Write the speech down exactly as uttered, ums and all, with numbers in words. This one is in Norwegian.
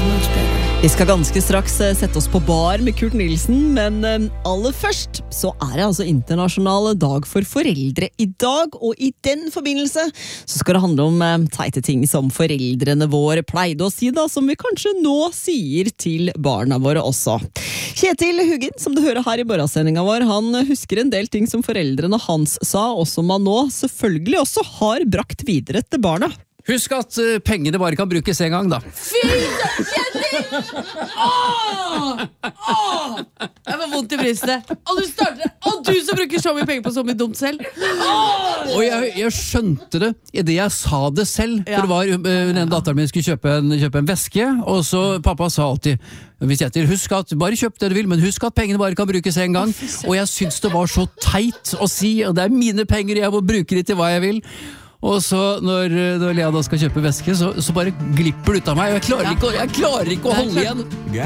Vi skal ganske straks eh, sette oss på bar med Kurt Nilsen, men eh, aller først så er det altså internasjonale dag for foreldre i dag, og i den forbindelse så skal det handle om eh, teite ting som foreldrene våre pleide å si da, som vi kanskje nå sier til barna våre også. Kjetil Huggen, som du hører her i morgensendingen vår, han husker en del ting som foreldrene hans sa, og som man nå selvfølgelig også har brakt videre til barna. Husk at uh, pengene bare kan brukes en gang, da. Fy, Kjetil! Åh! Åh! Jeg var vondt i brystet. Og du starter, og du som bruker så mye penger på så mye dumt selv. Åh! Og jeg, jeg skjønte det i det jeg sa det selv. Ja. For det var, uh, den datteren min skulle kjøpe en, kjøpe en veske, og så pappa sa alltid, hvis jeg til, husk at, bare kjøp det du vil, men husk at pengene bare kan brukes en gang. Og jeg synes det var så teit å si, og det er mine penger, jeg må bruke det til hva jeg vil. Og så når, når Lea da skal kjøpe veske, så, så bare glipper det ut av meg, og jeg klarer ikke, jeg klarer ikke å holde igjen.